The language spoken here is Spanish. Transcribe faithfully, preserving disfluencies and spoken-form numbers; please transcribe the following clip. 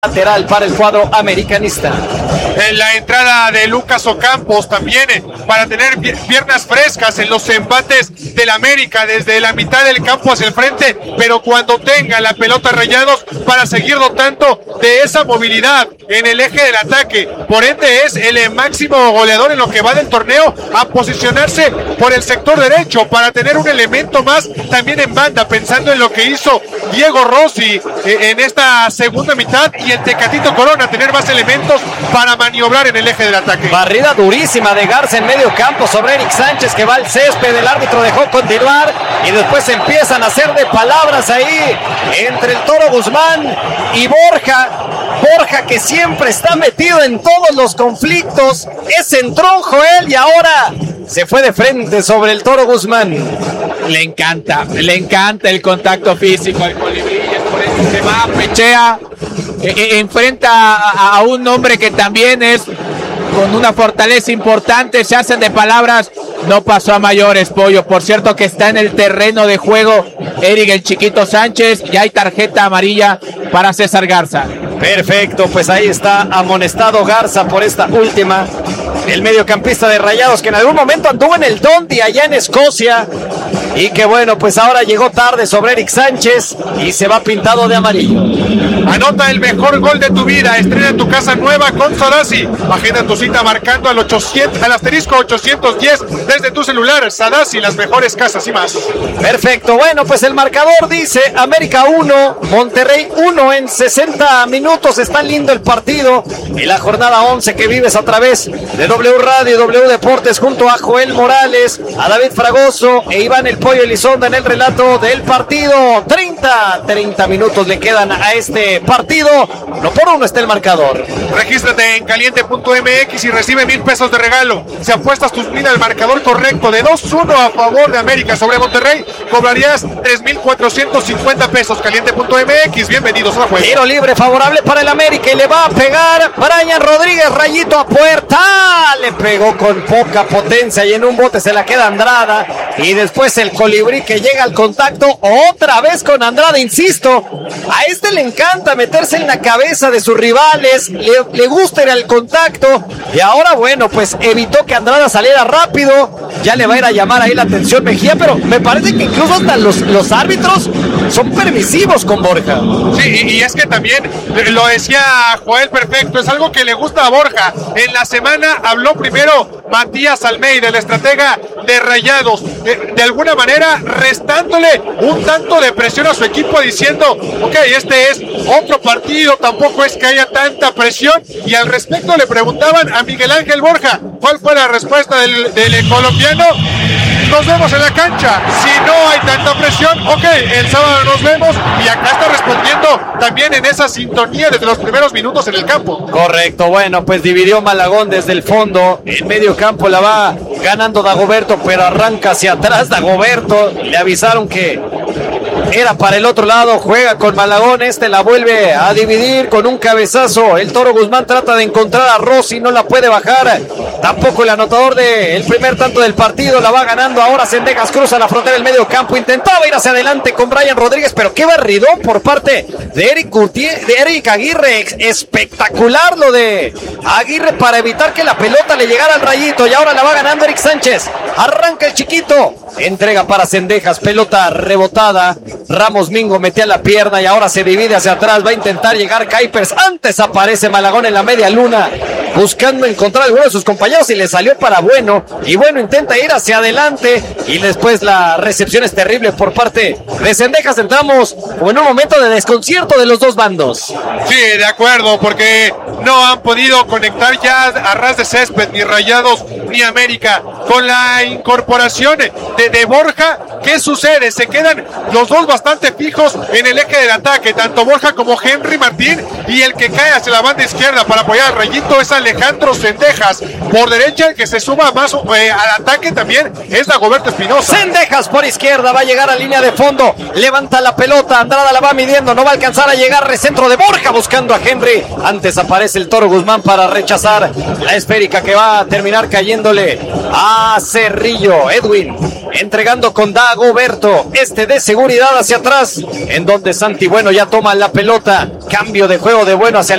Lateral para el cuadro americanista. En la entrada de Lucas Ocampos también para tener piernas frescas en los embates del América desde la mitad del campo hacia el frente, pero cuando tenga la pelota Rayados para seguir dotando de esa movilidad en el eje del ataque. Por ende es el máximo goleador en lo que va del torneo a posicionarse por el sector derecho para tener un elemento más también en banda, pensando en lo que hizo Diego Rossi en esta segunda mitad y el Tecatito Corona, tener más elementos para maniobrar en el eje del ataque. Barrida durísima de Garza en medio campo sobre Eric Sánchez, que va al césped. El árbitro dejó continuar y después empiezan a hacer de palabras ahí entre el Toro Guzmán y Borja. Borja, que siempre está metido en todos los conflictos, es entronjo él y ahora se fue de frente sobre el Toro Guzmán. Le encanta, le encanta el contacto físico al colibrí, es por eso se va, pechea, eh, enfrenta a, a un hombre que también es con una fortaleza importante, se hacen de palabras, no pasó a mayores, Pollo. Por cierto que está en el terreno de juego Eric el Chiquito Sánchez y hay tarjeta amarilla para César Garza. Perfecto, pues ahí está amonestado Garza por esta última. El mediocampista de Rayados que en algún momento anduvo en el Dundee allá en Escocia y que bueno, pues ahora llegó tarde sobre Eric Sánchez y se va pintado de amarillo. Anota el mejor gol de tu vida, estrena tu casa nueva con Sadasi. Agenda tu cita marcando al ochocientos, al asterisco ochocientos diez desde tu celular. Sadasi, las mejores casas y más. Perfecto, bueno, pues el marcador dice América uno, Monterrey uno en sesenta minutos. Está lindo el partido y la jornada once que vives a través de W Radio y W Deportes junto a Joel Morales, a David Fragoso e Iván el Pollo Elizondo en el relato del partido. treinta, treinta minutos le quedan a este partido. No por uno está el marcador. Regístrate en caliente punto m x y recibe mil pesos de regalo. Si apuestas tus mil al marcador correcto de dos uno a favor de América sobre Monterrey, cobrarías tres mil cuatrocientos cincuenta pesos. caliente punto m x, bienvenidos a la juego. Tiro libre favorable para el América y le va a pegar Brian Rodríguez, rayito a puerta. Le pegó con poca potencia y en un bote se la queda Andrada. Y después el colibrí que llega al contacto otra vez con Andrada, insisto. A este le encanta meterse en la cabeza de sus rivales, le, le gusta ir al contacto. Y ahora, bueno, pues evitó que Andrada saliera rápido. Ya le va a ir a llamar ahí la atención Mejía, pero me parece que incluso hasta los, los árbitros son permisivos con Borja. Sí, y, y es que también lo decía Joel perfecto, es algo que le gusta a Borja. En la semana habló primero Matías Almeida, el estratega de Rayados, de, de alguna manera restándole un tanto de presión a su equipo, diciendo, ok, este es otro partido, tampoco es que haya tanta presión. Y al respecto le preguntaban a Miguel Ángel Borja, ¿cuál fue la respuesta del, del colombiano? Nos vemos en la cancha, si no hay tanta presión, ok, el sábado nos vemos. Y acá está respondiendo también en esa sintonía desde los primeros minutos en el campo. Correcto, bueno, pues dividió Malagón desde el fondo, en medio campo la va ganando Dagoberto, pero arranca hacia atrás Dagoberto, le avisaron que era para el otro lado, juega con Malagón, este la vuelve a dividir con un cabezazo. El Toro Guzmán trata de encontrar a Rossi, no la puede bajar. Tampoco el anotador del primer tanto del partido, la va ganando ahora Cendejas, cruza la frontera del medio campo, intentaba ir hacia adelante con Brian Rodríguez, pero qué barridón por parte de Eric Gutiérrez, de Eric Aguirre, espectacular lo de Aguirre para evitar que la pelota le llegara al rayito, y ahora la va ganando Eric Sánchez, arranca el chiquito, entrega para Cendejas, pelota rebotada, Ramos Mingo metía la pierna y ahora se divide hacia atrás, va a intentar llegar Kuipers, antes aparece Malagón en la media luna, buscando encontrar a alguno de sus compañeros y le salió para Bueno, y Bueno intenta ir hacia adelante y después la recepción es terrible por parte de Cendejas. Entramos en un momento de desconcierto de los dos bandos. Sí, de acuerdo, porque no han podido conectar ya a ras de césped ni Rayados ni América con la incorporación de, de Borja. ¿Qué sucede? Se quedan los dos bastante fijos en el eje del ataque, tanto Borja como Henry Martín, y el que cae hacia la banda izquierda para apoyar al rayito es Alejandro Cendejas. Por derecha el que se suma más eh, al ataque también es Dagoberto Espinosa. Cendejas por izquierda, va a llegar a línea de fondo, levanta la pelota, Andrada la va midiendo, no va a alcanzar a llegar, recentro de Borja buscando a Henry, antes aparece el Toro Guzmán para rechazar la esférica que va a terminar cayéndole a Cerrillo. Edwin entregando con Dagoberto, este de seguridad hacia atrás, en donde Santi Bueno ya toma la pelota, cambio de juego de Bueno hacia